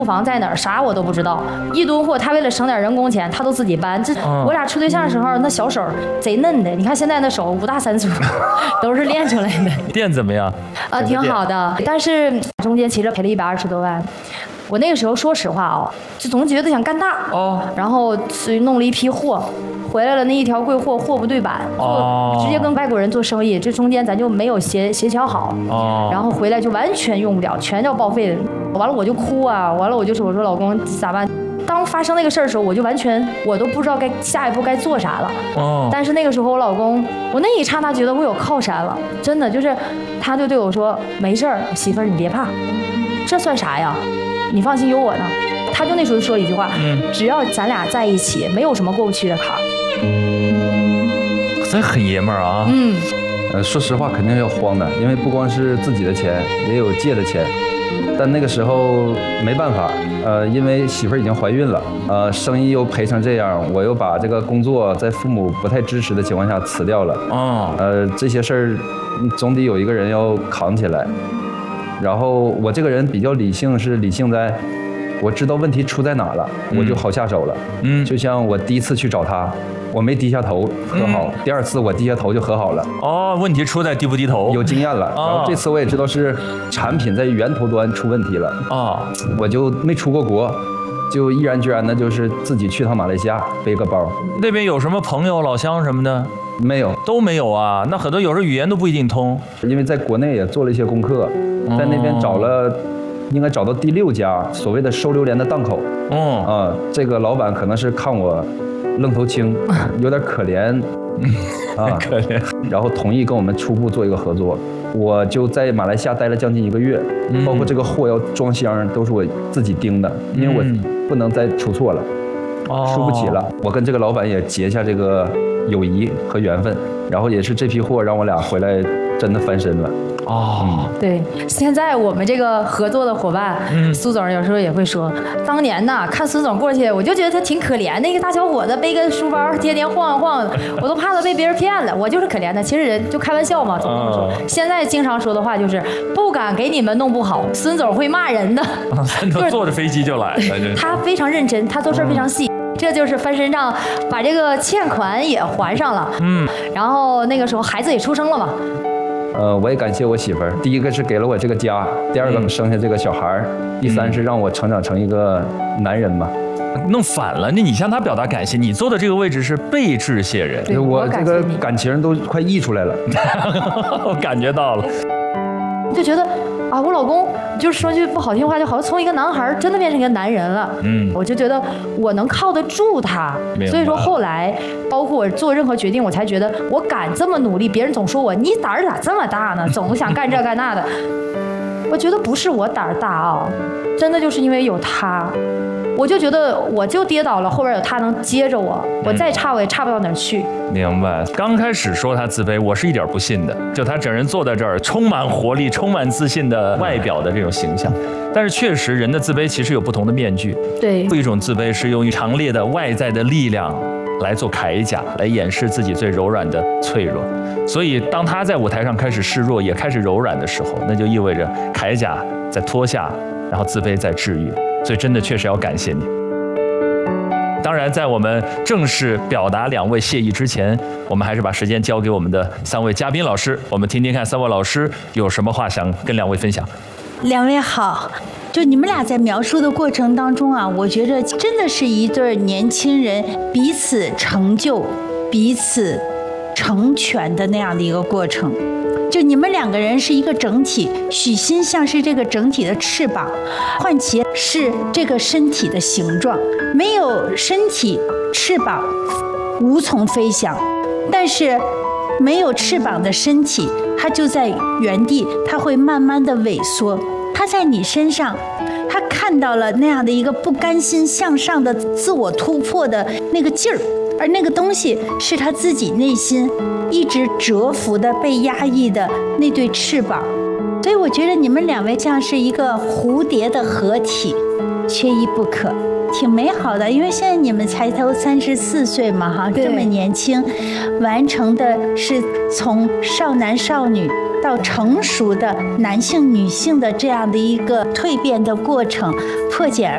库房在哪儿，啥我都不知道。一吨货，他为了省点人工钱，他都自己搬。这我俩处对象的时候，那小手贼嫩的。你看现在那手5大3粗，都是练出来的。 店怎么样？ 挺好的，但是中间其实赔了120多万。我那个时候说实话哦，就总觉得想干大哦，然后弄了一批货。回来了，那一条贵货货不对版，直接跟外国人做生意，这中间咱就没有协调好，然后回来就完全用不了，全叫报废的。完了我就哭啊，完了我说老公咋办？当发生那个事儿的时候，我就完全我都不知道下一步该做啥了。但是那个时候我老公，我那一刹那觉得我有靠山了，真的就是，他就对我说没事儿，媳妇儿你别怕，这算啥呀？你放心有我呢。他就那时候说了一句话，只要咱俩在一起，没有什么过不去的坎儿。 这很爷们儿啊。 说实话肯定要慌的，因为不光是自己的钱，也有借的钱。但那个时候没办法，因为媳妇儿已经怀孕了，生意又赔成这样，我又把这个工作在父母不太支持的情况下辞掉了。这些事儿总得有一个人要扛起来。然后我这个人比较理性，是理性在我知道问题出在哪了，我就好下手了。就像我第一次去找他，我没低下头和好，第二次我低下头就和好了。 问题出在低不低头， 有经验了。然后这次我也知道是产品在源头端出问题了。我就没出过国，就毅然决然的就是自己去趟马来西亚，背个包。 那边有什么朋友、老乡什么的？ 没有， 都没有啊。那很多有时候语言都不一定通， 因为在国内也做了一些功课，在那边应该找到第6家所谓的收榴莲的档口。这个老板可能是看我愣头青，有点可怜可怜， 然后同意跟我们初步做一个合作。我就在马来西亚待了将近1个月，包括这个货要装箱都是我自己盯的，因为我不能再出错了，输不起了。我跟这个老板也结下这个友谊和缘分，然后也是这批货让我俩回来真的翻身了。 对，现在我们这个合作的伙伴，苏总有时候也会说，当年呐，看苏总过去，我就觉得他挺可怜，那个大小伙子背个书包，天天晃晃的，我都怕他被别人骗了。我就是可怜的，其实人就开玩笑嘛，总这么说。现在经常说的话就是，不敢给你们弄不好，孙总会骂人的。 坐着飞机就来了， 他非常认真，他做事非常细。这就是翻身仗，把这个欠款也还上了。然后那个时候孩子也出生了嘛。 我也感谢我媳妇儿，第一个是给了我这个家，第二个生下这个小孩，第三是让我成长成一个男人嘛。 弄反了，你向他表达感谢，你坐的这个位置是被致谢人， 我这个感情都快溢出来了。 我感觉到了， 就觉得啊，我老公就是说句不好听话，就好像从一个男孩真的变成一个男人了。我就觉得我能靠得住他，所以说后来包括我做任何决定，我才觉得我敢这么努力。别人总说我你胆儿咋这么大呢？总想干这干那的。我觉得不是我胆儿大啊，真的就是因为有他。我就觉得我就跌倒了，后边有他能接着我，我再差我也差不到哪儿去。 明白。刚开始说他自卑，我是一点不信的，就他整人坐在这儿，充满活力、充满自信的外表的这种形象。但是确实，人的自卑其实有不同的面具。 对， 一种自卑是用强烈的外在的力量来做铠甲，来掩饰自己最柔软的脆弱。所以，当他在舞台上开始示弱，也开始柔软的时候，那就意味着铠甲在脱下，然后自卑在治愈。所以真的确实要感谢你。当然，在我们正式表达2位谢意之前，我们还是把时间交给我们的3位嘉宾老师，我们听听看3位老师有什么话想跟2位分享。 2位好，就你们俩在描述的过程当中啊，我觉得真的是一对年轻人彼此成就、彼此成全的那样的一个过程。就你们2个人是一个整体，许昕像是这个整体的翅膀，焕琦是这个身体的形状。没有身体翅膀无从飞翔，但是没有翅膀的身体它就在原地，它会慢慢的萎缩。它在你身上，它看到了那样的一个不甘心向上的自我突破的那个劲儿，而那个东西是他自己内心一直蛰伏的被压抑的那对翅膀。所以我觉得你们2位像是一个蝴蝶的合体，缺一不可，挺美好的。因为现在你们才都34岁嘛，哈，这么年轻，完成的是从少男少女到成熟的男性女性的这样的一个蜕变的过程，破茧而